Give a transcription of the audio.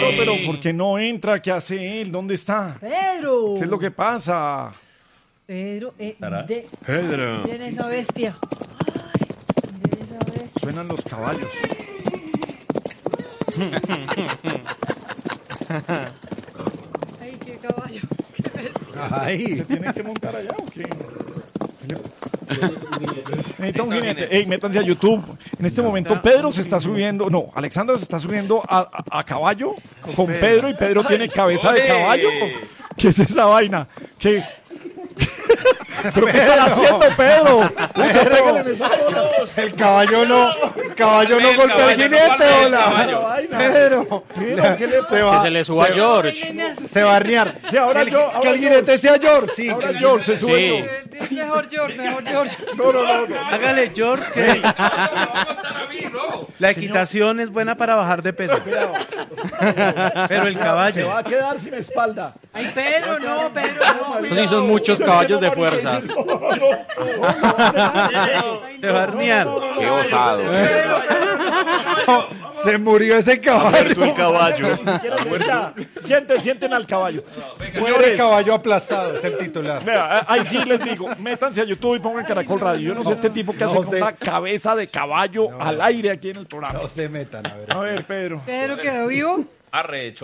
Pedro, pero ¿por qué no entra? ¿Qué hace él? ¿Dónde está? Pedro. ¿Qué es lo que pasa? Pedro, Pedro. miren esa bestia. Ay, miren esa bestia. Suenan los caballos. Ay, qué caballo. Ay. ¿Se tienen que montar allá o qué? Necesita un jinete. Ey, métanse a YouTube. En este momento Pedro se está subiendo. No, Alexandra se está subiendo a caballo con Pedro y Pedro tiene cabeza de caballo. ¿Qué es esa vaina? ¿Qué? ¿Pero qué están haciendo, Pedro? Pucha, pégale en esa bola. El caballo no golpea al jinete, hola. Pedro, ¿Qué le se va, Que se le suba a George. se va a arnear. Sí, ahora Que yo, ahora que el yo. jinete sea George, sí. Ahora que el George se sube. Sí. Mejor George, mejor George. No. Hágale, George, que la equitación es buena para bajar de peso. Pero el Se caballo. va a quedar sin espalda. Ay, Pedro, no, Pedro, no. Eso sí son muchos caballos de fuerza. Se va a arnear. Qué osado. Se murió ese caballo. El caballo. Sienten al caballo. Muere Señores, caballo aplastado, es el titular. vea, ahí sí les digo, métanse a YouTube y pongan Caracol Radio. Yo no sé este tipo que hace No con sé. una cabeza de caballo al aire aquí en el programa. No se metan, a ver. A ver, Pedro. Pedro quedó vivo. Arrecho.